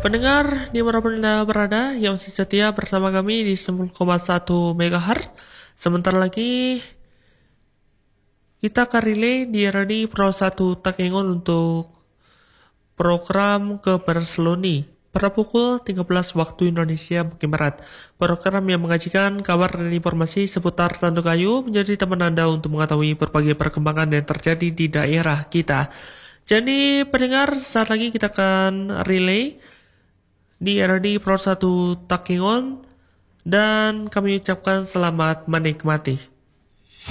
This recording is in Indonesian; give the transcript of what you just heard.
Pendengar dimanapun Anda berada yang masih setia bersama kami di 10,1 MHz. Sebentar lagi kita akan relay di RRI Pro 1 Takengon untuk program ke Barcelona pada pukul 13 waktu Indonesia bagian Barat. Program yang mengajikan kabar dan informasi seputar Tanjung Kayu menjadi teman Anda untuk mengetahui berbagai perkembangan yang terjadi di daerah kita. Jadi pendengar, saat lagi kita akan relay di RRI Pro 1 Takengon dan kami ucapkan selamat menikmati.